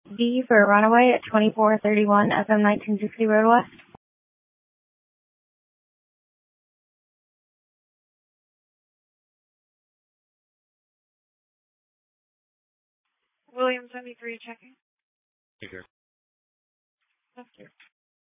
D for runaway at 2431 FM 1960 Road West. William 73 checking. Take care. Thank you.